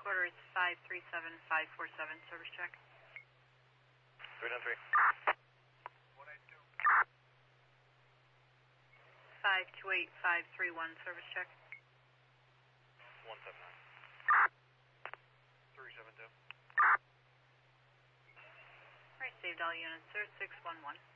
quarter is 537547, service check. 393. 528531, service check. 179. 372. Alright, saved all units, sir, 611.